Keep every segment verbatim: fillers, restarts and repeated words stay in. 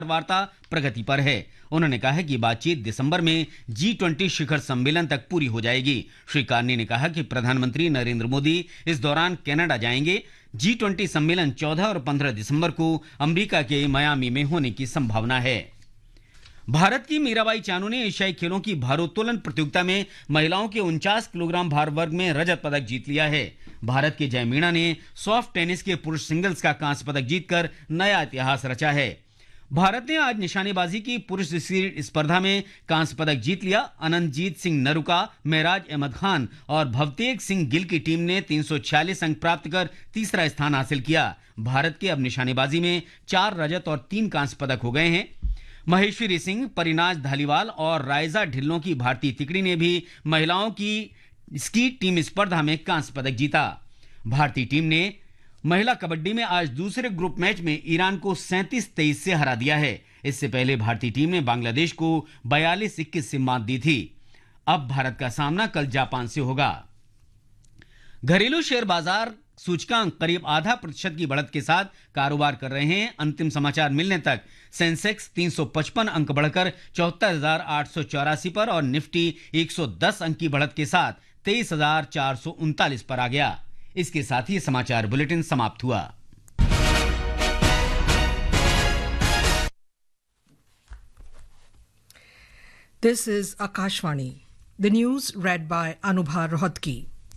वार्ता प्रगति पर है। उन्होंने कहा कि बातचीत दिसंबर में जी ट्वेंटी शिखर सम्मेलन तक पूरी हो जाएगी। श्री कार्नी ने कहा कि प्रधानमंत्री नरेंद्र मोदी इस दौरान कनाडा जाएंगे। जी ट्वेंटी सम्मेलन चौदह और पंद्रह दिसंबर को अमेरिका के मियामी में होने की संभावना है। भारत की मीराबाई चानू ने एशियाई खेलों की भारोत्तोलन प्रतियोगिता में महिलाओं के उनचास किलोग्राम भार वर्ग में रजत पदक जीत लिया है। भारत के जय मीणा ने सॉफ्ट टेनिस के पुरुष सिंगल्स का कांस्य पदक जीतकर नया इतिहास रचा है। भारत ने आज निशानेबाजी की पुरुष स्पर्धा में कांस्य पदक जीत लिया। अनंतजीत सिंह नरुका, मेराज अहमद खान और भवतेज सिंह गिल की टीम ने तीन सौ छियालीस अंक प्राप्त कर तीसरा स्थान हासिल किया। भारत के अब निशानेबाजी में चार रजत और तीन कांस्य पदक हो गए हैं। महेश्वरी सिंह, परिनाज धालीवाल और राइजा ढिल्लों की भारतीय तिकड़ी ने भी महिलाओं की स्की टीम स्पर्धा में कांस्य पदक जीता। भारतीय टीम ने महिला कबड्डी में आज दूसरे ग्रुप मैच में ईरान को सैंतीस तेईस से हरा दिया है। इससे पहले भारतीय टीम ने बांग्लादेश को बयालीस इक्कीस से मात दी थी। अब भारत का सामना कल जापान से होगा। घरेलू शेयर बाजार सूचकांक करीब आधा प्रतिशत की बढ़त के साथ कारोबार कर रहे हैं। अंतिम समाचार मिलने तक सेंसेक्स तीन सौ पचपन अंक बढ़कर चौहत्तर हजार आठ सौ चौरासी पर और निफ्टी एक सौ दस अंक की बढ़त के साथ तेईस हजार चार सौ उनतालीस पर आ गया। इसके साथ ही समाचार बुलेटिन समाप्त हुआ। This is Akashvani. The news read by Anubha Rohatgi.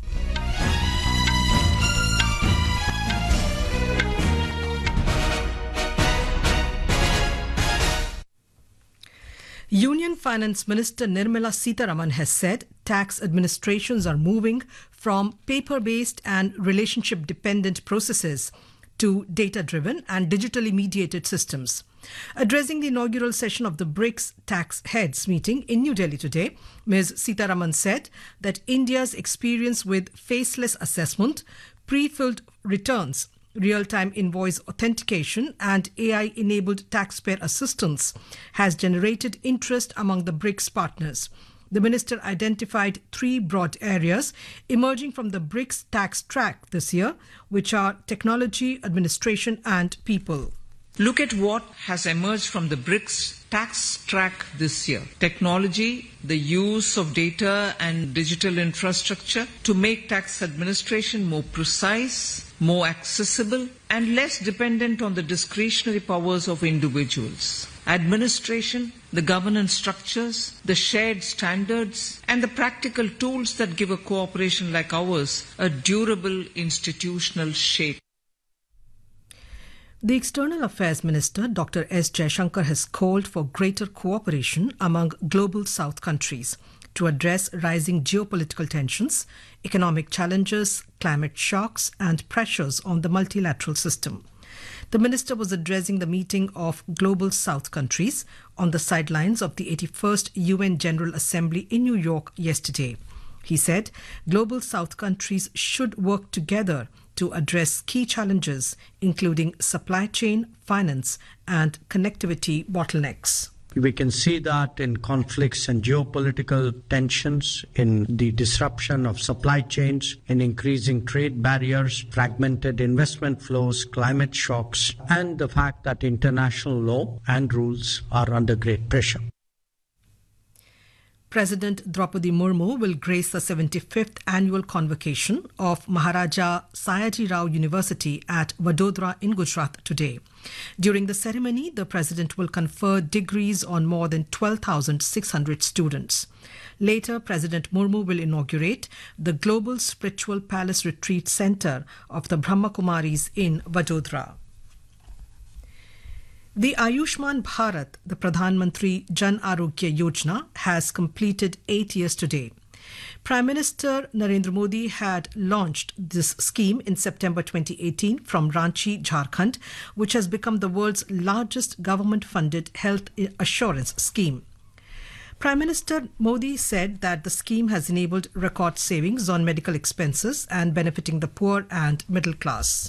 Union Finance Minister Nirmala Sitharaman has said tax administrations are moving from paper-based and relationship-dependent processes to data-driven and digitally mediated systems. Addressing the inaugural session of the BRICS tax heads meeting in New Delhi today, Miz Sitharaman said that India's experience with faceless assessment, pre-filled returns, real-time invoice authentication and A I-enabled taxpayer assistance has generated interest among the BRICS partners. The minister identified three broad areas emerging from the BRICS tax track this year, which are technology, administration and people. Look at what has emerged from the BRICS tax track this year. Technology, the use of data and digital infrastructure to make tax administration more precise, more accessible and less dependent on the discretionary powers of individuals. Administration, the governance structures, the shared standards and the practical tools that give a cooperation like ours a durable institutional shape. The External Affairs Minister, Doctor S. Jaishankar, has called for greater cooperation among global South countries to address rising geopolitical tensions, economic challenges, climate shocks, and pressures on the multilateral system. The minister was addressing the meeting of global South countries on the sidelines of the eighty-first U N General Assembly in New York yesterday. He said global South countries should work together to address key challenges, including supply chain, finance, and connectivity bottlenecks. We can see that in conflicts and geopolitical tensions, in the disruption of supply chains, in increasing trade barriers, fragmented investment flows, climate shocks, and the fact that international law and rules are under great pressure. President Draupadi Murmu will grace the seventy-fifth annual convocation of Maharaja Sayaji Rao University at Vadodara in Gujarat today. During the ceremony, the president will confer degrees on more than twelve thousand six hundred students. Later, President Murmu will inaugurate the Global Spiritual Palace Retreat Center of the Brahma Kumaris in Vadodara. The Ayushman Bharat, the Pradhan Mantri Jan Arogya Yojana, has completed eight years today. Prime Minister Narendra Modi had launched this scheme in September twenty eighteen from Ranchi, Jharkhand, which has become the world's largest government-funded health assurance scheme. Prime Minister Modi said that the scheme has enabled record savings on medical expenses and benefiting the poor and middle class.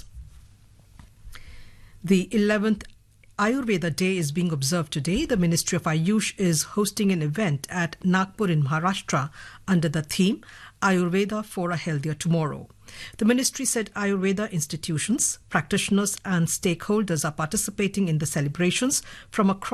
The eleventh Ayurveda Day is being observed today. The Ministry of Ayush is hosting an event at Nagpur in Maharashtra under the theme Ayurveda for a Healthier Tomorrow. The ministry said Ayurveda institutions, practitioners and stakeholders are participating in the celebrations from across